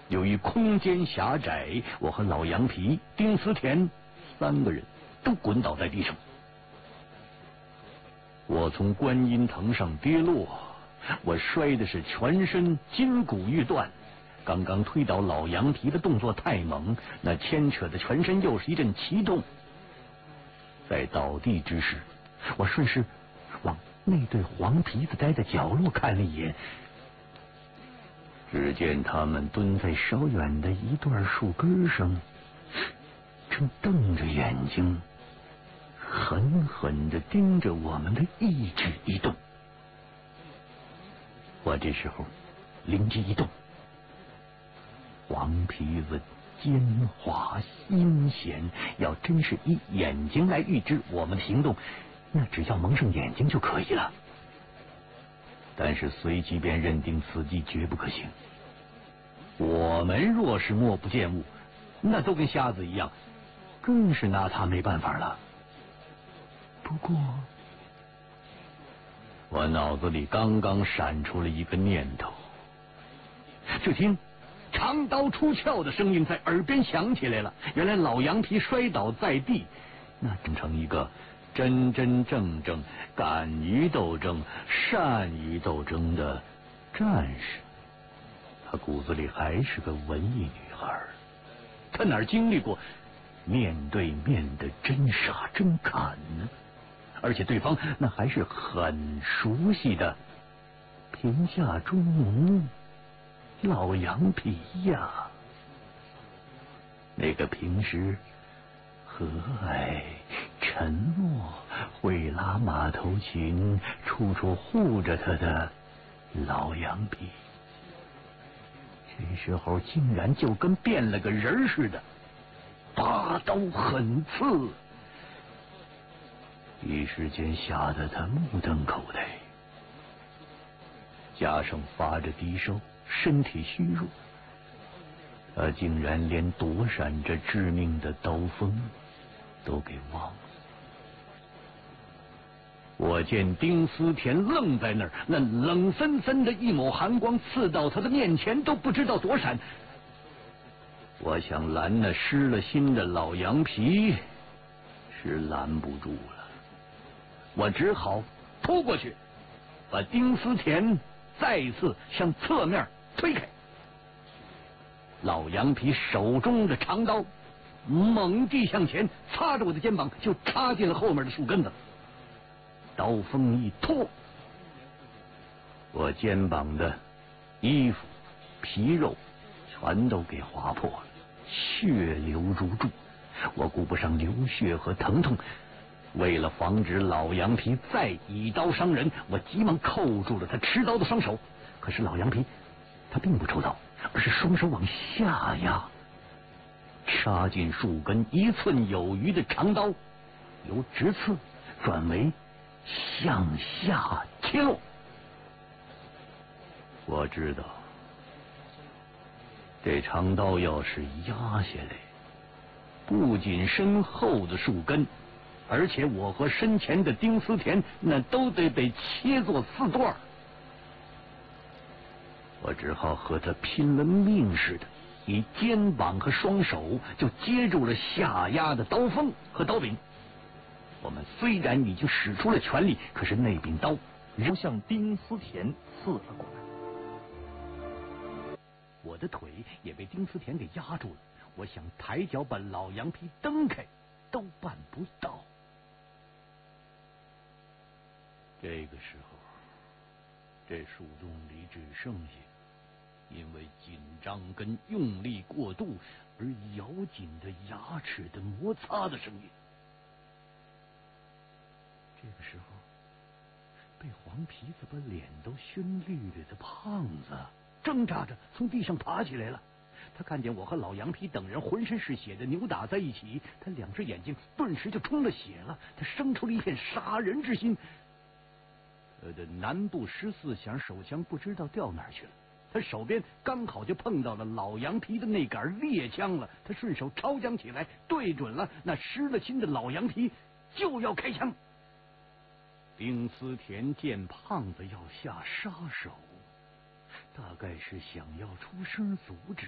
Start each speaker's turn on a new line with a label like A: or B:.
A: 由于空间狭窄，我和老羊皮、丁思甜3个人都滚倒在地上。我从观音藤上跌落，我摔的是全身筋骨欲断。刚刚推倒老羊皮的动作太猛，那牵扯的全身又是一阵奇痛。在倒地之时，我顺势往那对黄皮子待的角落看了一眼，只见他们蹲在稍远的一段树根上，正瞪着眼睛，狠狠地盯着我们的一举一动。我这时候灵机一动，黄皮子奸猾阴险，要真是以眼睛来预知我们的行动，那只要蒙上眼睛就可以了。但是随即便认定此计绝不可行。我们若是默不见物，那都跟瞎子一样，更是拿他没办法了。不过我脑子里刚刚闪出了一个念头，就听长刀出鞘的声音在耳边响起来了。原来老羊皮摔倒在地，那整成一个真真正正敢于斗争、善于斗争的战士。她骨子里还是个文艺女孩，她哪经历过面对面的真杀真砍呢？而且对方那还是很熟悉的贫下中农老羊皮呀，那个平时和蔼沉默、会拉马头琴、处处护着他的老羊皮，这时候竟然就跟变了个人似的，拔刀狠刺，一时间吓得他目瞪口呆，加上发着低烧，身体虚弱，他竟然连躲闪着致命的刀锋都给忘了。我见丁思甜愣在那儿，那冷森森的一抹寒光刺到他的面前，都不知道躲闪。我想拦那失了心的老羊皮是拦不住了，我只好扑过去，把丁思甜再一次向侧面推开。老羊皮手中的长刀猛地向前，擦着我的肩膀就插进了后面的树根子。刀锋一拖，我肩膀的衣服皮肉全都给划破了，血流如注。我顾不上流血和疼痛，为了防止老羊皮再以刀伤人，我急忙扣住了他持刀的双手。可是老羊皮他并不抽刀，而是双手往下压，插进树根1寸有余的长刀由直刺转为向下切落。我知道这长刀要是压下来，不仅身后的树根，而且我和身前的丁思甜那都得被切作4段。我只好和他拼了命似的，以肩膀和双手就接住了下压的刀锋和刀柄。我们虽然已经使出了全力，可是那柄刀仍向丁思甜刺了过来。我的腿也被丁思甜给压住了，我想抬脚把老羊皮蹬开，都办不到。这个时候，这树洞里只剩下因为紧张跟用力过度而咬紧的牙齿的摩擦的声音。这个时候，被黄皮子把脸都熏绿了的胖子挣扎着从地上爬起来了。他看见我和老羊皮等人浑身是血的扭打在一起，他2只眼睛顿时就充了血了，他生出了一片杀人之心。他的南部14响手枪不知道掉哪儿去了，他手边刚好就碰到了老羊皮的那杆猎枪了，他顺手抄将起来，对准了那失了心的老羊皮，就要开枪。丁思甜见胖子要下杀手，大概是想要出声阻止。